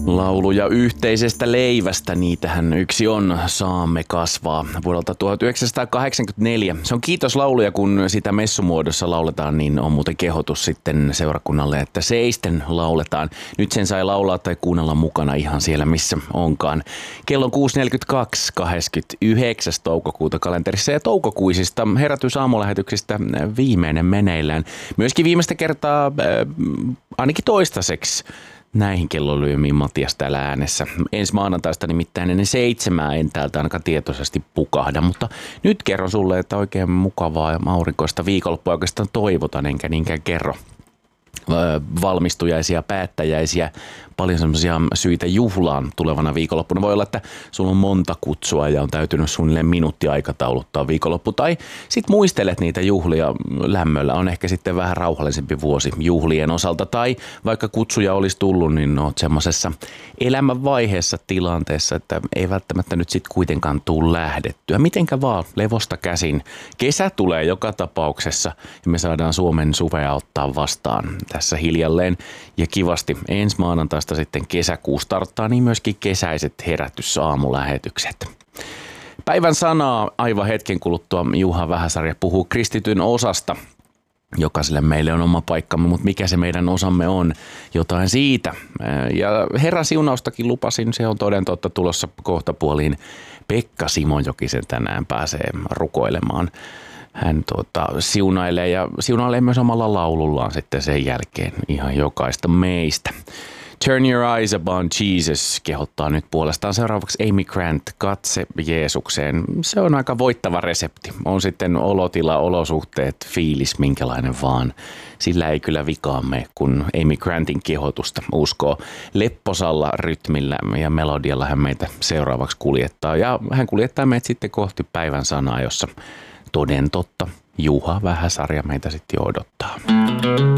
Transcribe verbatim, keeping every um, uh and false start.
Lauluja yhteisestä leivästä, niitähän yksi on Saamme kasvaa vuodelta tuhatyhdeksänsataakahdeksankymmentäneljä. Se on kiitoslaulu ja kun sitä messumuodossa lauletaan, niin on muuten kehotus sitten seurakunnalle, että seisten lauletaan. Nyt sen sai laulaa tai kuunnella mukana ihan siellä missä onkaan. Kello on kuusi neljäkymmentäkaksi, kahdeskymmenesyhdeksäs toukokuuta kalenterissa ja toukokuisista herätysaamulähetyksistä viimeinen meneillään. Myöskin viimeistä kertaa äh, ainakin toistaiseksi näihin kellonlyömiin Matias täällä äänessä. Ensi maanantaista nimittäin ennen seitsemää en täältä ainakaan tietoisesti pukahda, mutta nyt kerron sulle, että oikein mukavaa ja aurinkoista viikonloppua oikeastaan toivotan, enkä niinkään kerro valmistujaisia, päättäjäisiä, paljon semmoisia syitä juhlaan tulevana viikonloppuna. Voi olla, että sulla on monta kutsua ja on täytynyt suunnilleen minuutti aikatauluttaa viikonloppu. Tai sit muistelet niitä juhlia lämmöllä. On ehkä sitten vähän rauhallisempi vuosi juhlien osalta. Tai vaikka kutsuja olisi tullut, niin oot semmoisessa elämänvaiheessa tilanteessa, että ei välttämättä nyt sit kuitenkaan tule lähdettyä. Mitenkä vaan levosta käsin. Kesä tulee joka tapauksessa ja me saadaan Suomen suvea ottaa vastaan tässä hiljalleen ja kivasti ensi maanantaista sitten kesäkuu starttaa, niin myöskin kesäiset herätysaamulähetykset. Päivän sanaa aivan hetken kuluttua Juha Vähäsarja puhuu kristityn osasta. Jokaiselle meille on oma paikkamme, mutta mikä se meidän osamme on, jotain siitä. Ja Herran siunaustakin lupasin, se on toden totta tulossa kohtapuoliin. Pekka Simojokisen tänään pääsee rukoilemaan. Hän tuota, siunailee ja siunailee myös omalla laulullaan sitten sen jälkeen ihan jokaista meistä. Turn your eyes upon Jesus kehottaa nyt puolestaan seuraavaksi Amy Grant, katse Jeesukseen. Se on aika voittava resepti. On sitten olotila, olosuhteet, fiilis, minkälainen vaan. Sillä ei kyllä vikaan mene, kun Amy Grantin kehotusta uskoo. Lepposalla rytmillä ja melodialla hän meitä seuraavaksi kuljettaa. Ja hän kuljettaa meitä sitten kohti päivän sanaa, jossa toden totta Juha Vähäsarja meitä sitten jo odottaa.